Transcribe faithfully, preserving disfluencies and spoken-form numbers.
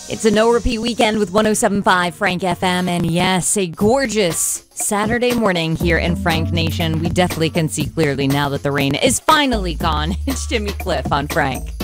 It's a no-repeat weekend with one oh seven point five Frank F M, and yes, a gorgeous Saturday morning here in Frank Nation. We definitely can see clearly now that the rain is finally gone. It's Jimmy Cliff on Frank.